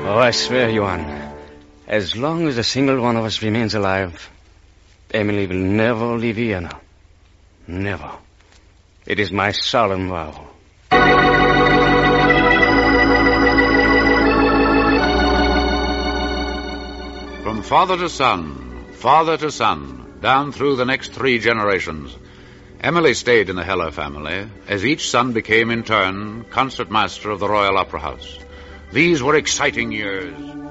Oh, I swear, Johann, as long as a single one of us remains alive, Emily will never leave Vienna. Never. It is my solemn vow. From father to son, down through the next 3 generations, Emily stayed in the Heller family as each son became in turn concertmaster of the Royal Opera House. These were exciting years.